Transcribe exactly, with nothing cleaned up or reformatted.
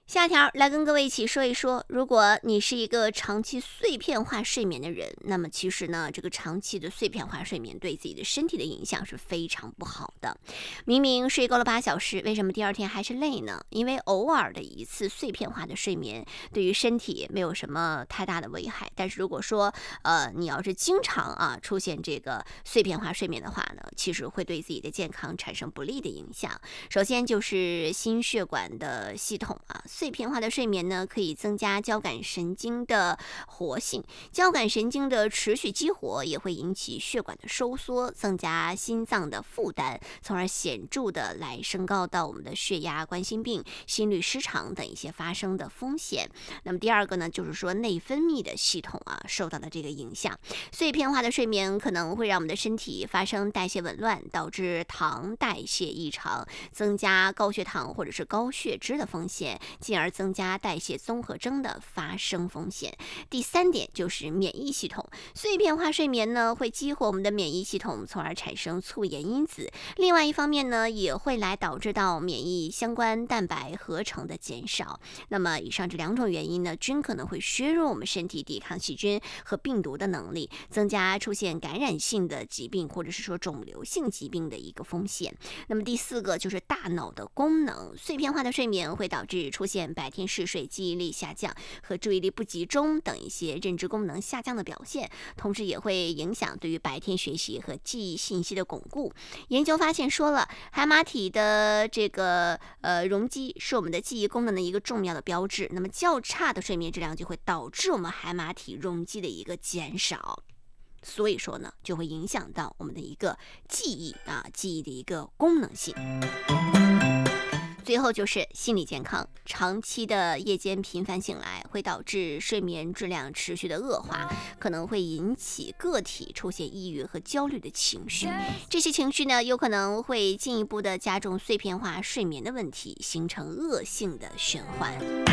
下条来跟各位一起说一说，如果你是一个长期碎片化睡眠的人，那么其实呢，这个长期的碎片化睡眠对自己的身体的影响是非常不好的。明明睡够了八小时，为什么第二天还是累呢？因为偶尔的一次碎片化的睡眠对于身体没有什么太大的危害，但是如果说呃你要是经常啊出现这个碎片化睡眠的话呢，其实会对自己的健康产生不利的影响。首先就是心血管的系统啊。碎片化的睡眠呢，可以增加交感神经的活性，交感神经的持续激活也会引起血管的收缩，增加心脏的负担，从而显著的来升高到我们的血压、冠心病、心律失常等一些发生的风险。那么第二个呢，就是说内分泌的系统啊受到了这个影响，碎片化的睡眠可能会让我们的身体发生代谢紊乱，导致糖代谢异常，增加高血糖或者是高血脂的风险，进而增加代谢综合征的发生风险。第三点就是免疫系统，碎片化睡眠呢会激活我们的免疫系统，从而产生促炎因子。另外一方面呢，也会来导致到免疫相关蛋白合成的减少。那么以上这两种原因呢，均可能会削弱我们身体抵抗细菌和病毒的能力，增加出现感染性的疾病或者是说肿瘤性疾病的一个风险。那么第四个就是大脑的功能，碎片化的睡眠会导致出现白天嗜睡、记忆力下降和注意力不集中等一些认知功能下降的表现，同时也会影响对于白天学习和记忆信息的巩固。研究发现说了，海马体的这个呃容积是我们的记忆功能的一个重要的标志，那么较差的睡眠质量就会导致我们海马体容积的一个减少。所以说呢，就会影响到我们的一个记忆啊，记忆的一个功能性。最后就是心理健康，长期的夜间频繁醒来会导致睡眠质量持续的恶化，可能会引起个体出现抑郁和焦虑的情绪。这些情绪呢，有可能会进一步的加重碎片化睡眠的问题，形成恶性的循环。